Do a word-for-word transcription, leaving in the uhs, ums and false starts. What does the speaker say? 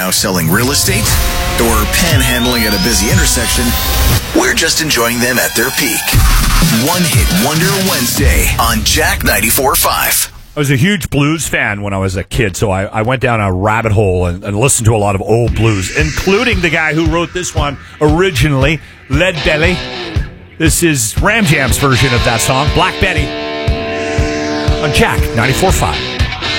now selling real estate or panhandling at a busy intersection, we're just enjoying them at their peak. One Hit Wonder Wednesday on Jack ninety-four point five. I was a huge blues fan when I was a kid, so I, I went down a rabbit hole and, and listened to a lot of old blues, including the guy who wrote this one originally, Lead Belly. This is Ram Jam's version of that song, Black Betty, on Jack ninety-four point five.